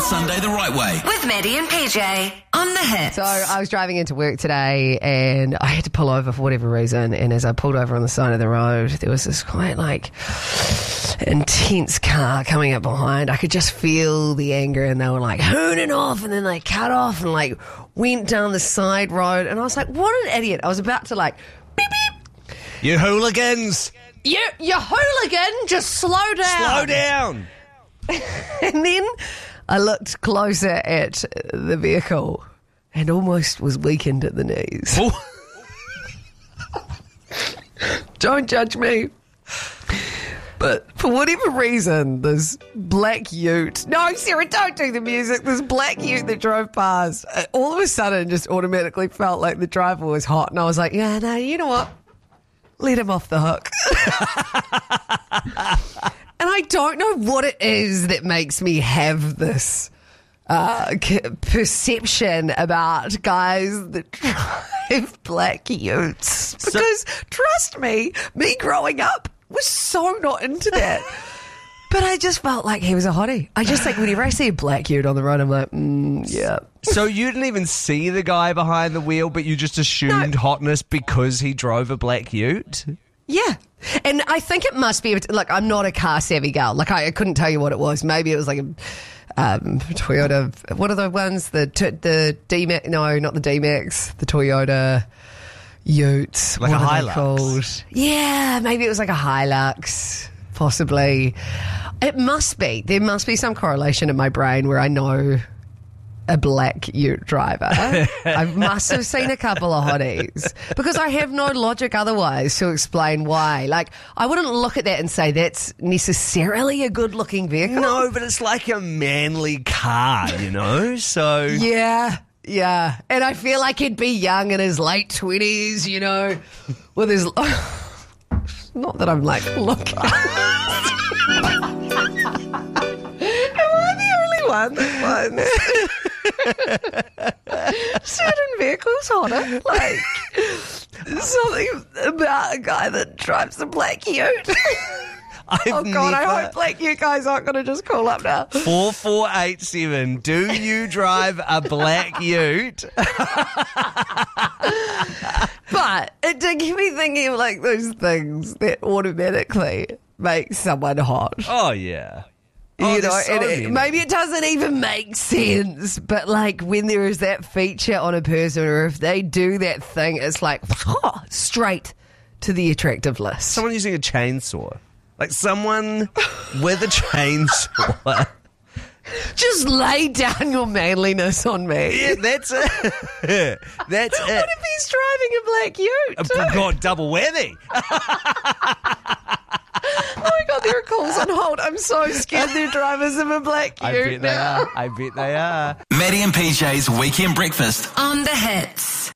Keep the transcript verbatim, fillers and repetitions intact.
Sunday the right way. With Maddie and P J on the Hits. So I was driving into work today and I had to pull over for whatever reason. And as I pulled over on the side of the road, there was this quite like intense car coming up behind. I could just feel the anger, and they were like hooning off, and then they cut off and like went down the side road. And I was like, what an idiot. I was about to like, beep, beep. You hooligans. You, you hooligan, just slow down. Slow down. And then I looked closer at the vehicle and almost was weakened at the knees. Don't judge me. But for whatever reason, this black ute... No, Sarah, don't do the music. This black ute that drove past, all of a sudden just automatically felt like the driver was hot. And I was like, yeah, no, you know what? Let him off the hook. And I don't know what it is that makes me have this uh, c- perception about guys that drive black utes. Because, so, trust me, me growing up was so not into that. But I just felt like he was a hottie. I just think whenever I see a black ute on the road, I'm like, mm, yeah. So you didn't even see the guy behind the wheel, but you just assumed no. hotness because he drove a black ute? Yeah. And I think it must be, like, I'm not a car savvy gal. Like, I, I couldn't tell you what it was. Maybe it was like a um, Toyota, what are the ones? The the D-Max, no, not the D-Max, the Toyota Utes. Like what a are they Hilux? Called? Yeah, maybe it was like a Hilux, possibly. It must be. There must be some correlation in my brain where I know a black ute driver. I must have seen a couple of hotties because I have no logic otherwise to explain why. Like, I wouldn't look at that and say that's necessarily a good looking vehicle. No, but it's like a manly car, you know? So yeah, yeah. And I feel like he'd be young in his late twenties, you know, with his... Not that I'm like, look. Am I the only one that finds certain vehicles hotter? Like, something about a guy that drives a black ute. I've oh, God, never... I hope black ute guys aren't going to just call up now. four four eight seven, do you drive a black ute? But it did get me thinking of like those things that automatically make someone hot. Oh, yeah. Oh, you know, so and it, many. maybe it doesn't even make sense, but like when there is that feature on a person, or if they do that thing, it's like oh, straight to the attractive list. Someone using a chainsaw. Like someone with a chainsaw. Just lay down your manliness on me. Yeah, that's it. That's it. What if he's driving a black ute? Oh, God, double whammy. Oh my God, there are calls on hold. I'm so scared they're drivers of a black ute. I bet they are. I bet they are. Maddie and P J's Weekend Breakfast on the Hits.